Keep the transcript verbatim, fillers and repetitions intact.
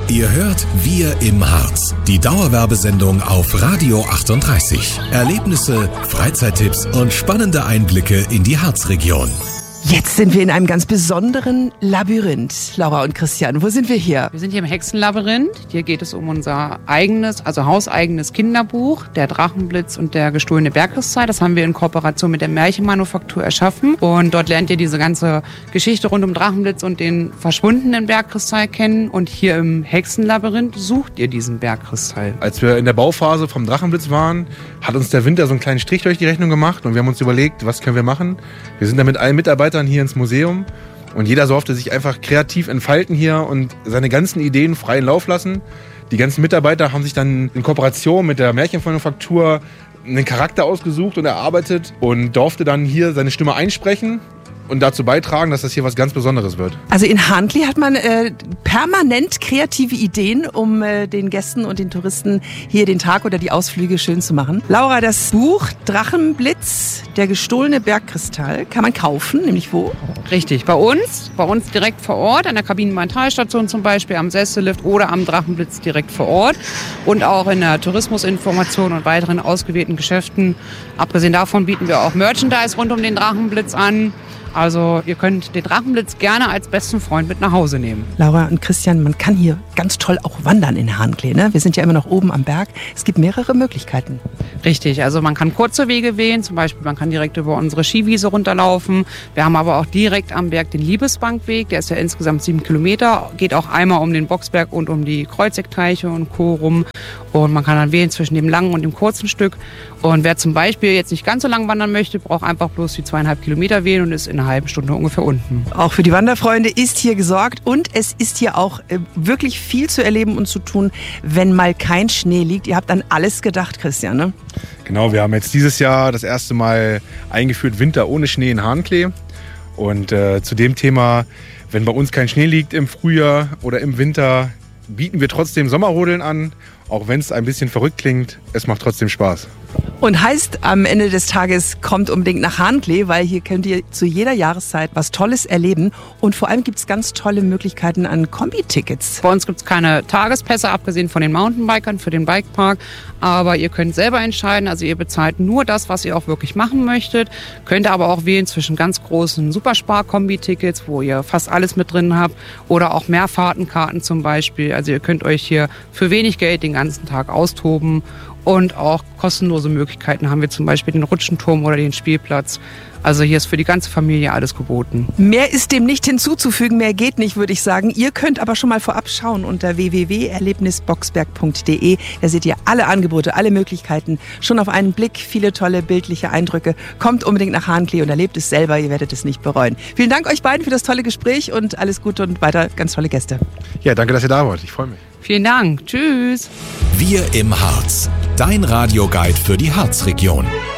Ihr hört Wir im Harz, die Dauerwerbesendung auf Radio achtunddreißig. Erlebnisse, Freizeittipps und spannende Einblicke in die Harzregion. Jetzt sind wir in einem ganz besonderen Labyrinth. Laura und Christian, wo sind wir hier? Wir sind hier im Hexenlabyrinth. Hier geht es um unser eigenes, also hauseigenes Kinderbuch, der Drachenblitz und der gestohlene Bergkristall. Das haben wir in Kooperation mit der Märchenmanufaktur erschaffen. Und dort lernt ihr diese ganze Geschichte rund um Drachenblitz und den verschwundenen Bergkristall kennen. Und hier im Hexenlabyrinth sucht ihr diesen Bergkristall. Als wir in der Bauphase vom Drachenblitz waren, hat uns der Winter so einen kleinen Strich durch die Rechnung gemacht. Und wir haben uns überlegt, was können wir machen? Wir sind da mit allen Mitarbeitern hier ins Museum und jeder durfte sich einfach kreativ entfalten hier und seine ganzen Ideen freien Lauf lassen. Die ganzen Mitarbeiter haben sich dann in Kooperation mit der Märchenmanufaktur einen Charakter ausgesucht und erarbeitet und durfte dann hier seine Stimme einsprechen und dazu beitragen, dass das hier was ganz Besonderes wird. Also in Harntli hat man äh, permanent kreative Ideen, um äh, den Gästen und den Touristen hier den Tag oder die Ausflüge schön zu machen. Laura, das Buch Drachenblitz, der gestohlene Bergkristall, kann man kaufen, nämlich wo? Richtig, bei uns, bei uns direkt vor Ort, an der Kabinenbahn-Talstation zum Beispiel, am Sessellift oder am Drachenblitz direkt vor Ort und auch in der Tourismusinformation und weiteren ausgewählten Geschäften. Abgesehen davon bieten wir auch Merchandise rund um den Drachenblitz an. Also ihr könnt den Drachenblitz gerne als besten Freund mit nach Hause nehmen. Laura und Christian, man kann hier ganz toll auch wandern in Harntli, ne? Wir sind ja immer noch oben am Berg. Es gibt mehrere Möglichkeiten. Richtig, also man kann kurze Wege wählen, zum Beispiel man kann direkt über unsere Skiwiese runterlaufen. Wir haben aber auch direkt am Berg den Liebesbankweg, der ist ja insgesamt sieben Kilometer, geht auch einmal um den Boxberg und um die Kreuzeck-Teiche und Co. rum. Und man kann dann wählen zwischen dem langen und dem kurzen Stück. Und wer zum Beispiel jetzt nicht ganz so lang wandern möchte, braucht einfach bloß die zweieinhalb Kilometer wählen und ist in einer halben Stunde ungefähr unten. Auch für die Wanderfreunde ist hier gesorgt und es ist hier auch äh, wirklich viel zu erleben und zu tun, wenn mal kein Schnee liegt. Ihr habt an alles gedacht, Christian, ne? Genau, wir haben jetzt dieses Jahr das erste Mal eingeführt Winter ohne Schnee in Harntli. Und äh, zu dem Thema, wenn bei uns kein Schnee liegt im Frühjahr oder im Winter, bieten wir trotzdem Sommerrodeln an. Auch wenn es ein bisschen verrückt klingt, es macht trotzdem Spaß. Und heißt am Ende des Tages, kommt unbedingt nach Harntli, weil hier könnt ihr zu jeder Jahreszeit was Tolles erleben. Und vor allem gibt es ganz tolle Möglichkeiten an Kombi-Tickets. Bei uns gibt es keine Tagespässe, abgesehen von den Mountainbikern für den Bikepark. Aber ihr könnt selber entscheiden, also ihr bezahlt nur das, was ihr auch wirklich machen möchtet. Könnt aber auch wählen zwischen ganz großen Superspar-Kombi-Tickets, wo ihr fast alles mit drin habt. Oder auch Mehrfahrtenkarten zum Beispiel. Also ihr könnt euch hier für wenig Geld den ganzen Tag austoben. Und auch kostenlose Möglichkeiten haben wir zum Beispiel den Rutschenturm oder den Spielplatz. Also hier ist für die ganze Familie alles geboten. Mehr ist dem nicht hinzuzufügen, mehr geht nicht, würde ich sagen. Ihr könnt aber schon mal vorab schauen unter w w w punkt erlebnisboxberg punkt d e. Da seht ihr alle Angebote, alle Möglichkeiten. Schon auf einen Blick, viele tolle bildliche Eindrücke. Kommt unbedingt nach Harntli und erlebt es selber, ihr werdet es nicht bereuen. Vielen Dank euch beiden für das tolle Gespräch und alles Gute und weiter ganz tolle Gäste. Ja, danke, dass ihr da wart. Ich freue mich. Vielen Dank. Tschüss. Wir im Harz, dein Radioguide für die Harzregion.